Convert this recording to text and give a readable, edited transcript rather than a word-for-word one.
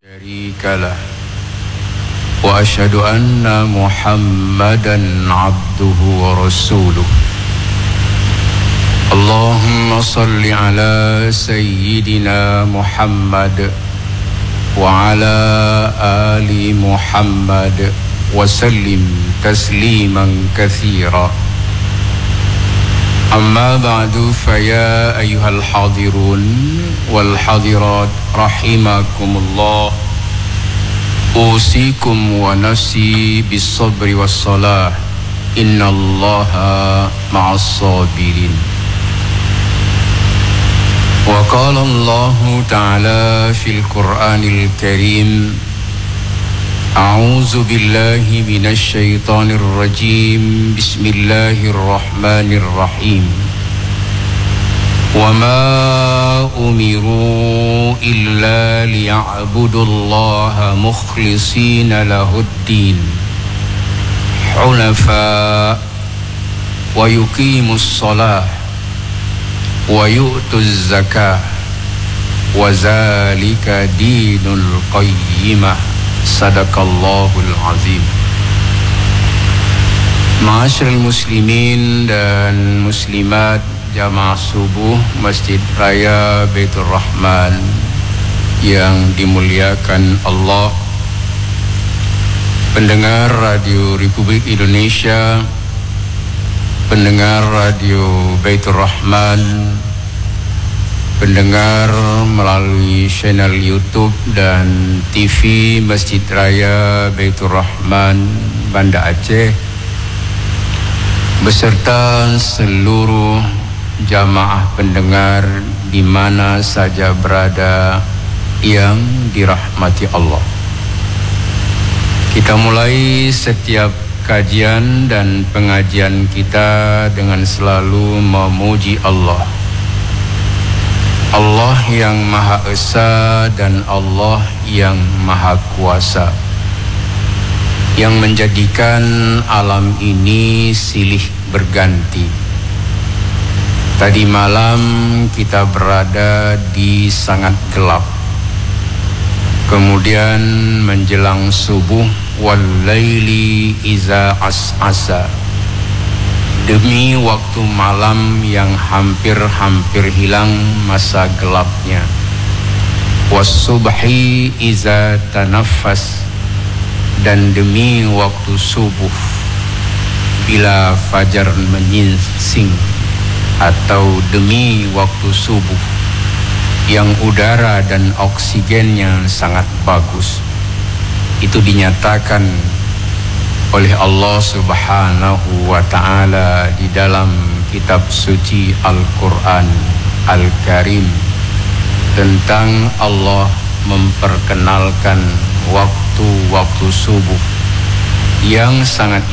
شريك له وأشهد أن محمدا عبده ورسوله اللهم صل على سيدنا محمد وعلى آل محمد وسلم تسليما كثيرا أما بعد فيا أيها الحاضرون والحاضرات رحمكم الله أوصيكم ونفسي بالصبر والصلاة إن الله مع الصابرين وقال الله تعالى في القرآن الكريم أعوذ بالله من الشيطان الرجيم بسم الله الرحمن الرحيم وما أمروا إلا ليعبدوا الله مخلصين له الدين حنفاء ويقيموا الصلاة ويؤتوا الزكاة وذلك دين القيمة Sadaqallahul azim. Ma'asyiral muslimin dan muslimat jamaah subuh Masjid Raya Baitur Rahman yang dimuliakan Allah, pendengar Radio Republik Indonesia, pendengar Radio Baitur Rahman, pendengar melalui channel YouTube dan TV Masjid Raya Baitur Rahman Banda Aceh, beserta seluruh jamaah pendengar di mana saja berada yang dirahmati Allah. Kita mulai setiap kajian dan pengajian kita dengan selalu memuji Allah. Allah yang Maha Esa dan Allah yang Maha Kuasa, yang menjadikan alam ini silih berganti. Tadi malam kita berada di sangat gelap, kemudian menjelang subuh, wal-laili iza as'asa, demi waktu malam yang hampir-hampir hilang masa gelapnya. Was-subhi iza tanaffas, dan demi waktu subuh bila fajar menyingsing, atau demi waktu subuh yang udara dan oksigennya sangat bagus. Itu dinyatakan oleh Allah Subhanahu wa ta'ala di dalam kitab suci Al-Quran Al-Karim tentang Allah memperkenalkan waktu-waktu subuh yang sangat